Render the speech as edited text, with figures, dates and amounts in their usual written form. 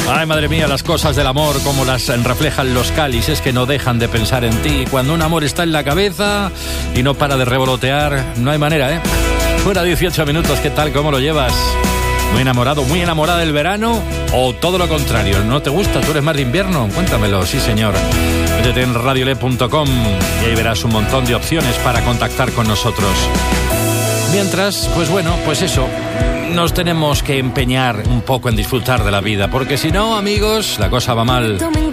Ay, madre mía, las cosas del amor, como las reflejan los cálices que no dejan de pensar en ti. Cuando un amor está en la cabeza y no para de revolotear, no hay manera, ¿eh? Fuera 18 minutos, ¿qué tal? ¿Cómo lo llevas? ¿Muy enamorado, muy enamorada del verano? ¿O todo lo contrario? ¿No te gusta? ¿Tú eres más de invierno? Cuéntamelo, sí señor. Métete en radiolab.com y ahí verás un montón de opciones para contactar con nosotros. Mientras, pues bueno, pues eso, nos tenemos que empeñar un poco en disfrutar de la vida, porque si no, amigos, la cosa va mal.